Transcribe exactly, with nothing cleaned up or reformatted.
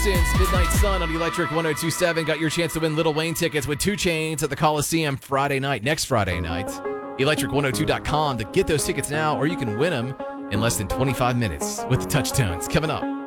Parsons, Midnight Sun on Electric one oh two point seven. Got your chance to win Lil Wayne tickets with two Chainz at the Coliseum Friday night, next Friday night. electric one oh two dot com to get those tickets now, or you can win them in less than twenty-five minutes with the Touchtones. Coming up.